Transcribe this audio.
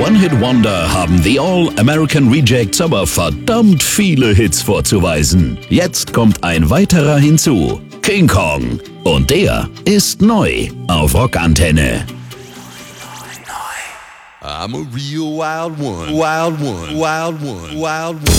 One-Hit-Wonder haben The All-American Rejects aber verdammt viele Hits vorzuweisen. Jetzt kommt ein weiterer hinzu. King Kong. Und der ist neu auf Rockantenne. I'm a real wild one, wild one, wild one, wild one.